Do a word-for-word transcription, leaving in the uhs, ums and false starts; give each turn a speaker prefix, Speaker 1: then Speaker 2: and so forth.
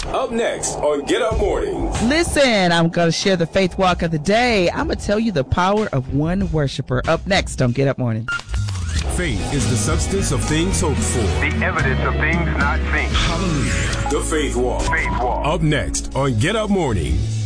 Speaker 1: Up next on Get Up Mornings.
Speaker 2: Listen, I'm going to share the faith walk of the day. I'm going to tell you the power of one worshiper. Up next on Get Up Mornings.
Speaker 1: Faith is the substance of things hoped for.
Speaker 3: The evidence of things not seen.
Speaker 1: Hallelujah. The Faith Walk.
Speaker 3: Faith Walk.
Speaker 1: Up next on Get Up Mornings.